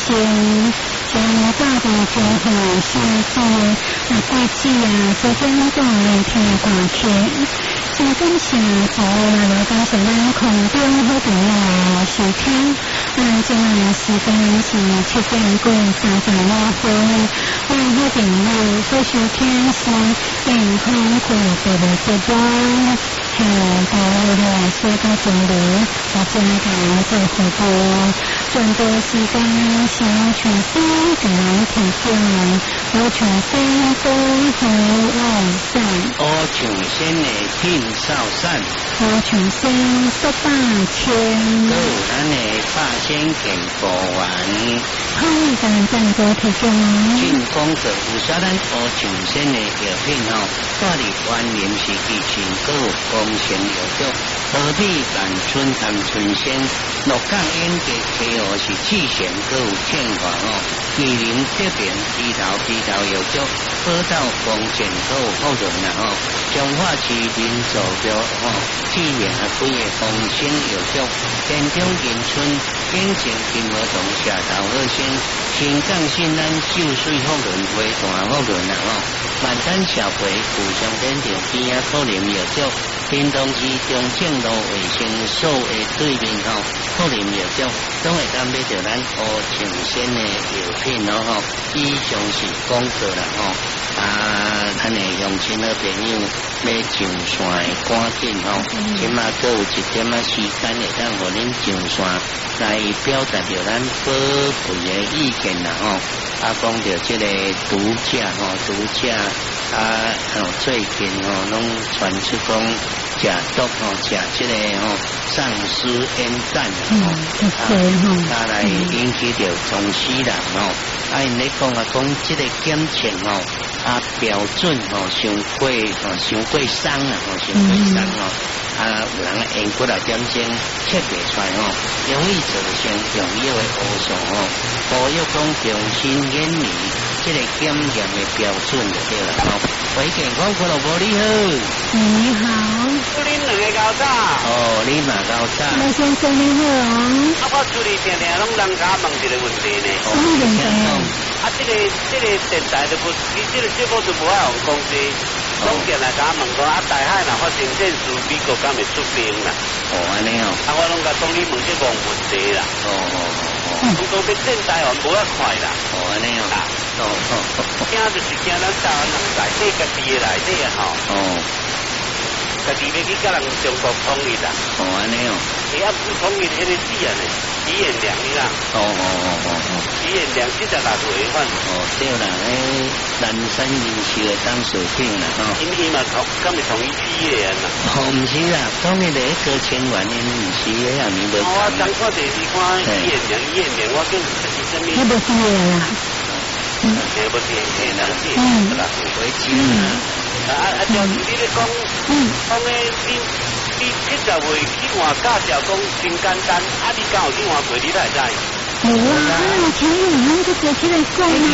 先，将大地中和相接，规矩昨天都来听挂片。真感谢所有来到咱们空中好朋友收听，今日时间是7:35好朋友所收听是健康快乐的节目，系到了世界中的大家嘅做服务，转播时间是全新嘅提供，我全新都好完善， 我全新嘅天少善， 我全新18,000， 咱嘅8,000健康丸， 可以赞助提供。 进攻者有啥咱我全新嘅药品带嚟关联是疫情各工程药局，何必赶春谈春鲜，鹿港烟嘅配合是之前各有健康麒麟这边低头药局，报道工程各有好人彰化市民族标志愿几个工程药局，田中迎春永城金河洞社头好先，新港新安秀水好人花大好人万丹小葵古上天桥边可能药局，屏东市中正路卫生所的对面可能药局，拢会当买到咱乌青鲜的药品以上是广告啦咱的乡亲的朋友要上线的赶紧起码各有一点时间会当互恁上线来表达着咱宝贵的意见啦讲到这个毒驾最近拢传出讲食毒食这个丧尸烟弹来引起着中西人因咧讲这个检测标准伤过伤有人研究来点睛测不出来容易造成重要的污伤呼吁讲重新研拟这个检验的标准就对了喂，健康俱乐部你好， 你好， 恁两个高早你嘛高早， 赖先生你好我处理常常拢人家问一个问题呢这个电台就不，你这个节目就无爱用公司，总电来甲问讲大海若发生战事，美国敢会出兵啦？ 安尼我拢甲讲你问这个问题啦。不过要电台用无遐快啦。 安尼惊就是惊咱台湾人内底家己的内底家己要去甲人中国统一啦。 安尼不统一迄个死人呢？李彦良你啦。李彦良76岁反。 对啦，南山人士的当首长啦因嘛敢是同一批的人啦。 唔是啦，当然第一个千万人唔是的啊，你无。 我当看电视看李彦良，我叫是什么？ 那不是啦。 这不是啦，是啦，回去啦。就是你咧讲，讲诶，你70岁去换驾照，讲真简单，你敢有去换过？你哪会知？ 无啊，前面我们就做起来讲嘛，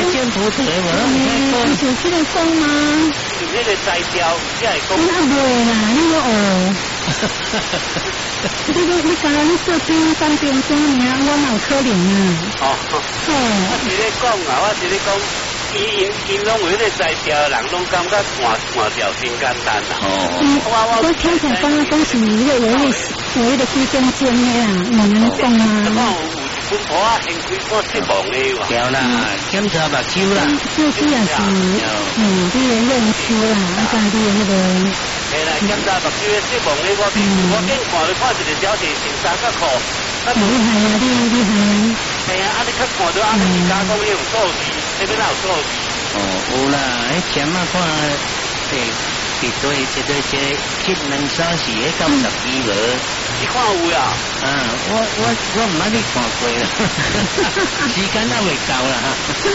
你做起来讲嘛， 你那个摘掉，才会讲。 那袂啦，你要学。你刚刚你做兵当兵怎样？我冇可能啊。 我是咧讲啊，我是咧讲。因拢有迄个摘掉，人拢感觉换掉真简单啦。 我听起来刚刚讲是有一个基金经的啦，慢慢讲啊。 本婆啊，先开看失望的哇。 对啦，检查目睭啦。 这是也是，你的认知啦，家己的那个。 嘿啦，检查目睭的失望的，我见看你看一个小弟穿三角裤。 厉害啊！厉害。 嘿啊，你较看到你家讲你有数字，那边哪有数字？ 有啦，前啊看一对这2-3时到12个。 你看有啊？ 我唔捌你看过啦，时间也未够啦。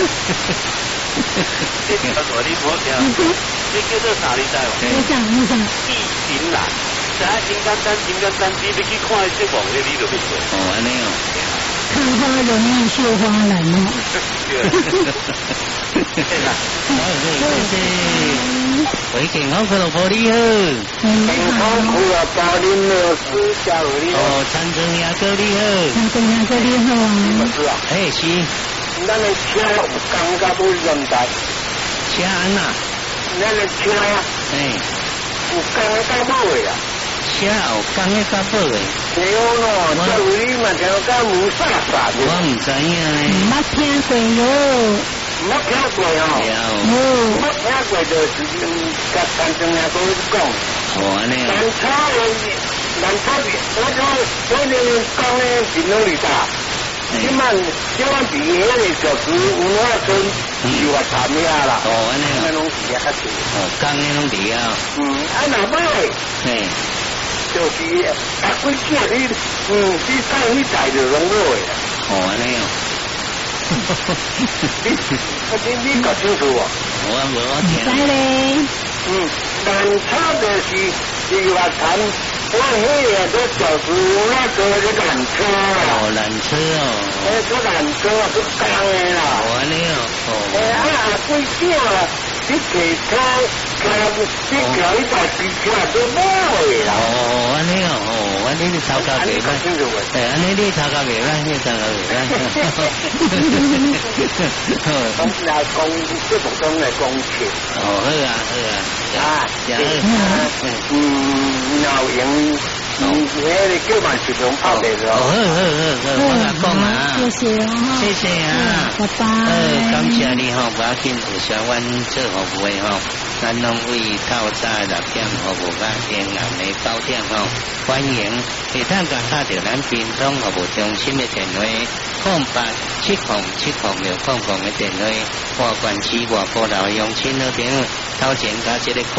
这叫做你无听，这叫做啥？你知无？ 你讲。 地形啦，真简单，你要去看这网的，你就去做。 安尼看花容易绣花篮回健康快乐玻璃好， 健康快乐玻璃没有私下而已。 哦，长城牙膏你好， 长城牙膏你好啊。 是啊， 嘿是， 咱的车有感觉不认得。 车安呐？ 咱的车啊，有感觉到尾啊。 车有感觉到尾。 对咯，这位你嘛听讲无啥啥的。 我唔知影咧。 捌听过哟。 捌听过哦。捌听过就是甲长城牙膏讲。 哦，安尼啊。 南差别，我讲的是哪里大？这晚比迄个就是文化村就话参加啦。 哦，安尼啊。 那拢是啊，较多。 哦，讲的拢伫啊。 若买，就是啊，几件你讲你带就拢买啦。 哦，安尼哦。 你搞清楚啊？ 我听。 知咧。 南差就是话谈。我迄个都就是那个缆车啦。 哦，缆车哦。 这缆车啊，是钢的啦。 哦，安尼哦。 几件啊，你骑车，你骑一台机车都买啦。 哦，安尼哦，安尼你炒价袂歹。安尼你炒价袂歹，你炒价袂歹。 咁来讲，这部讲来讲钱。 哦，好啊， 老赢。迄个叫万事龙泡的咯。 我甲讲啊， 谢谢啊， 拜拜。 感谢你吼，不要紧，有小阮做服务的吼，咱拢为到早6点服务到阴暗的9点吼，欢迎会当甲打着咱屏东服务中心的电话，087070600的电话，外关市外部老乡亲那边头前加一个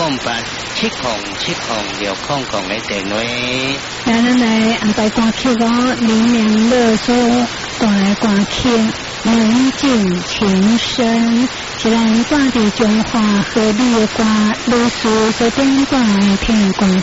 087070600的电话。 来，咱来安排歌曲哦，林良乐所大歌曲《美景情深》，是咱挂伫中华和美的歌，历史所点歌的听歌。